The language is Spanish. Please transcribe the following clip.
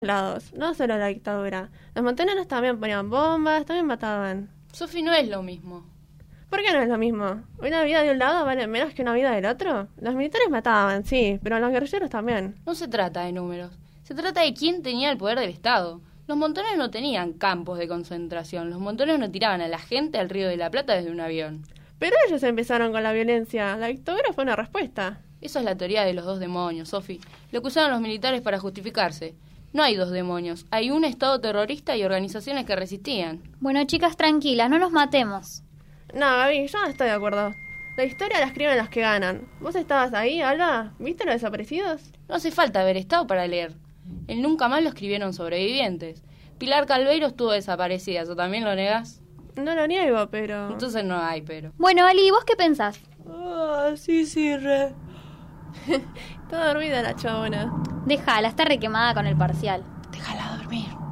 lados, no solo la dictadura. Los montoneros también ponían bombas, también mataban. Sofi, no es lo mismo. ¿Por qué no es lo mismo? ¿Una vida de un lado vale menos que una vida del otro? Los militares mataban, sí, pero los guerrilleros también. No se trata de números. Se trata de quién tenía el poder del Estado. Los montoneros no tenían campos de concentración. Los montoneros no tiraban a la gente al Río de la Plata desde un avión. Pero ellos empezaron con la violencia. La dictadura fue una respuesta. Esa es la teoría de los dos demonios, Sofi. Lo que usaron los militares para justificarse. No hay dos demonios. Hay un Estado terrorista y organizaciones que resistían. Bueno, chicas, tranquilas, no nos matemos. No, Gaby, yo no estoy de acuerdo. La historia la escriben los que ganan. ¿Vos estabas ahí, Alba? ¿Viste los desaparecidos? No hace falta haber estado para leer. El Nunca Más lo escribieron sobrevivientes. Pilar Calveiro estuvo desaparecida. ¿Eso también lo negás? No lo niego, pero... Entonces no hay, pero... Bueno, Ali, ¿vos qué pensás? Sí, re. Está dormida la chabona. Déjala, está requemada con el parcial. Déjala dormir.